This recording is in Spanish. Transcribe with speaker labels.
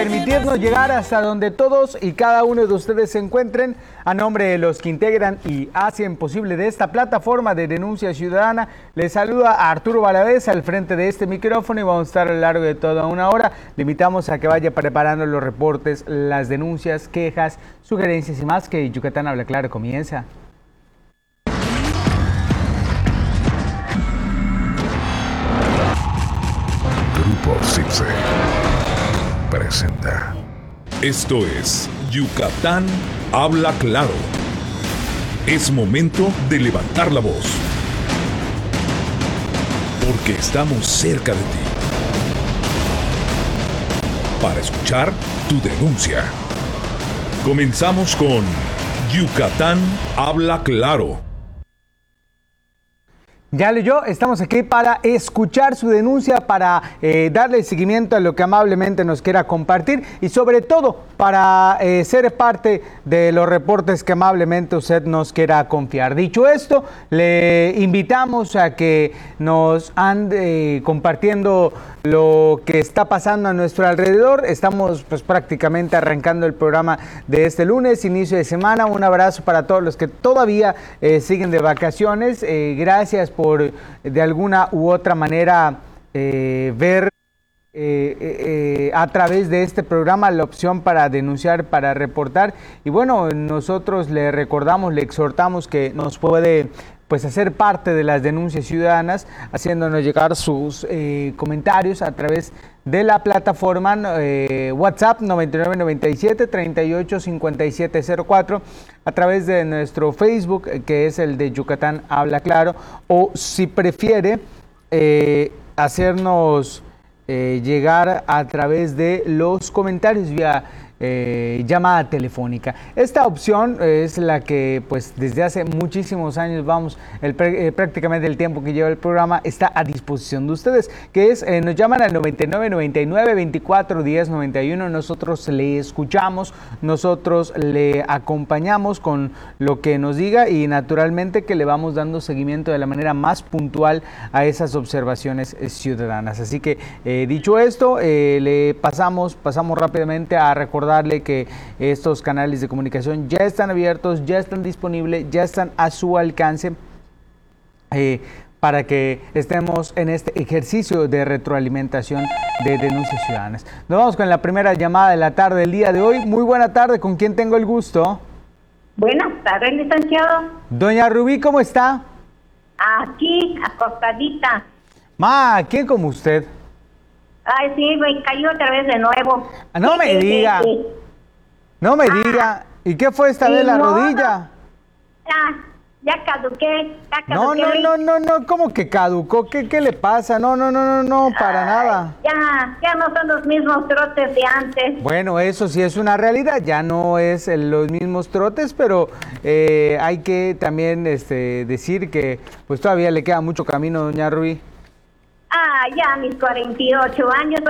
Speaker 1: permitirnos llegar hasta donde todos y cada uno de ustedes se encuentren. A nombre de los que integran y hacen posible de esta plataforma de denuncia ciudadana, les saluda a Arturo Valadez al frente de este micrófono y vamos a estar a lo largo de toda una hora. Le invitamos a que vaya preparando los reportes, las denuncias, quejas, sugerencias y más, que Yucatán Habla Claro comienza.
Speaker 2: Grupo CIPSE presenta.
Speaker 3: Esto es Yucatán Habla Claro. Es momento de levantar la voz, porque estamos cerca de ti, para escuchar tu denuncia. Comenzamos con Yucatán Habla Claro.
Speaker 1: Ya leyó, estamos aquí para escuchar su denuncia, para darle seguimiento a lo que amablemente nos quiera compartir y sobre todo para ser parte de los reportes que amablemente usted nos quiera confiar. Dicho esto, le invitamos a que nos ande compartiendo lo que está pasando a nuestro alrededor. Estamos pues prácticamente arrancando el programa de este lunes, inicio de semana. Un abrazo para todos los que todavía siguen de vacaciones. Gracias por de alguna u otra manera ver a través de este programa la opción para denunciar, para reportar. Y bueno, nosotros le recordamos, le exhortamos que nos puede pues hacer parte de las denuncias ciudadanas, haciéndonos llegar sus comentarios a través de la plataforma WhatsApp 9997-385704, a través de nuestro Facebook, que es el de Yucatán Habla Claro, o si prefiere hacernos llegar a través de los comentarios vía llamada telefónica. Esta opción es la que pues desde hace muchísimos años, prácticamente el tiempo que lleva el programa, está a disposición de ustedes, que es, nos llaman al 9999-241091, nosotros le escuchamos, nosotros le acompañamos con lo que nos diga y naturalmente que le vamos dando seguimiento de la manera más puntual a esas observaciones ciudadanas. Así que dicho esto, le pasamos rápidamente a recordarle que estos canales de comunicación ya están abiertos, ya están disponibles, ya están a su alcance para que estemos en este ejercicio de retroalimentación de denuncias ciudadanas. Nos vamos con la primera llamada de la tarde del día de hoy. Muy buena tarde, ¿con quién tengo el gusto?
Speaker 4: Buenas tardes, licenciado.
Speaker 1: Doña Rubí, ¿cómo está?
Speaker 4: Aquí, acostadita.
Speaker 1: ¿Quién como usted?
Speaker 4: Ay, sí, me cayó otra vez de nuevo.
Speaker 1: No me diga. No me diga. ¿Y qué fue esta vez la rodilla?
Speaker 4: Ya caduqué.
Speaker 1: No, ¿cómo que caducó? ¿Qué le pasa? No, para nada.
Speaker 4: Ya no son los mismos trotes de antes.
Speaker 1: Bueno, eso sí es una realidad, ya no es los mismos trotes, pero hay que también decir que pues todavía le queda mucho camino, doña Rubí.
Speaker 4: Ya a mis 48 años